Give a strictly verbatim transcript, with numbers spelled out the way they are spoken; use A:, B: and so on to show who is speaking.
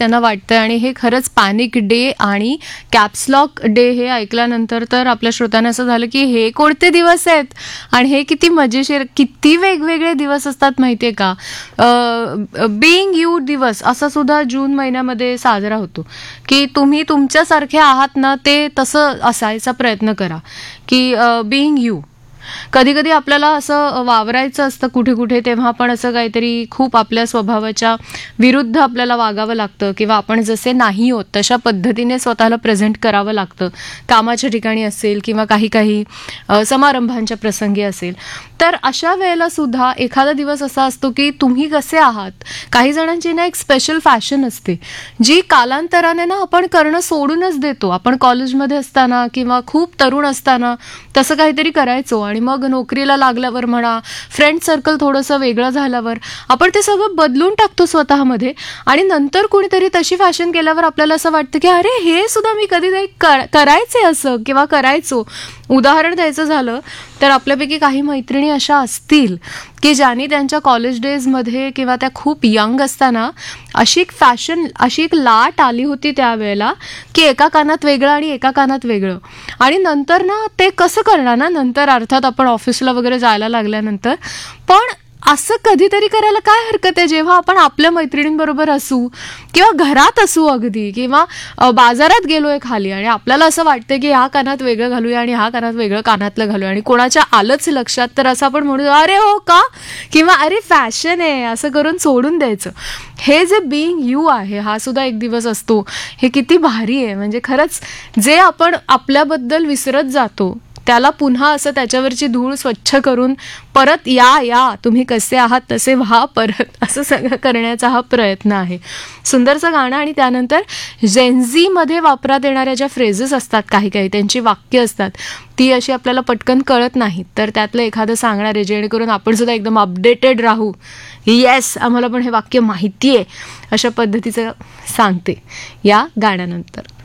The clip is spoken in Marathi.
A: त्यांना वाटतंय आणि हे खरंच पॅनिक डे आणि कॅप्सलॉक डे हे ऐकल्यानंतर तर आपल्या श्रोत्यांना असं झालं की हे कोणते दिवस आहेत आणि हे किती मजेशीर, किती वेगवेगळे दिवस असतात माहितीये का. बीइंग यू दिवस असा सुद्धा जून महिन्यामध्ये साजरा होतो की तुम्ही तुमच्यासारखे आहात ना, ते तसं असायचा प्रयत्न करा की बीइंग यू. कधी कधी आपल्याला असं वावरायचं असतं कुठे कुठे, तेव्हा पण असं काहीतरी खूप आपल्या स्वभावाच्या विरुद्ध आपल्याला वागावं लागतं किंवा आपण जसे नाही होत तशा पद्धतीने स्वतःला प्रेझेंट करावं लागतं. कामाच्या ठिकाणी असेल किंवा काही काही समारंभांच्या प्रसंगी असेल, तर अशा वेळेला सुद्धा एखादा दिवस असा असतो की तुम्ही कसे आहात. काही जणांची ना एक स्पेशल फॅशन असते जी कालांतराने ना आपण करणं सोडूनच देतो. आपण कॉलेजमध्ये असताना किंवा खूप तरुण असताना तसं काहीतरी करायचो आणि मग नोकरीला लागल्यावर म्हणा, फ्रेंड सर्कल थोडंसं वेगळं झाल्यावर आपण ते सगळं बदलून टाकतो स्वतःमध्ये आणि नंतर कुणीतरी तशी फॅशन केल्यावर आपल्याला असं वाटतं की अरे हे सुद्धा मी कधीतरी करायचे असं किंवा करायचो. उदाहरण द्यायचं झालं तर आपल्यापैकी काही मैत्रिणी अशा असतील की ज्यांनी त्यांच्या कॉलेज डेजमध्ये किंवा त्या खूप यंग असताना अशी एक फॅशन, अशी एक लाट आली होती त्यावेळेला की एका कानात वेगळं आणि एका कानात वेगळं. आणि नंतर ना ते कसं करणार ना, नंतर अर्थात आपण ऑफिसला वगैरे जायला लागल्यानंतर. पण असं कधीतरी करायला काय हरकत आहे, जेव्हा आपण आपल्या मैत्रिणींबरोबर असू किंवा घरात असू अगदी, किंवा बाजारात गेलोय खाली आणि आपल्याला असं वाटतं की ह्या कानात वेगळं घालूया आणि ह्या कानात वेगळं कानातलं घालूया आणि कोणाच्या आलंच लक्षात तर असं आपण म्हणू अरे हो का, किंवा अरे फॅशन आहे असं करून सोडून द्यायचं. हे जे बीइंग यू आहे हा सुद्धा एक दिवस असतो. हे किती भारी आहे. म्हणजे खरंच जे आपण आपल्याबद्दल विसरत जातो त्याला पुन्हा असं त्याच्यावरची धूळ स्वच्छ करून परत या या तुम्ही कसे आहात तसे व्हा परत, असं सगळं करण्याचा हा प्रयत्न आहे. सुंदरचं गाणं. आणि त्यानंतर जेनझीमध्ये वापरात येणाऱ्या ज्या फ्रेजेस असतात, काही काही त्यांची वाक्य असतात, ती अशी आपल्याला पटकन कळत नाहीत, तर त्यातलं एखादं सांगणार आहे जेणेकरून आपण सुद्धा एकदम अपडेटेड राहू. येस, आम्हाला पण हे वाक्य माहिती आहे अशा पद्धतीचं सांगते या गाण्यानंतर.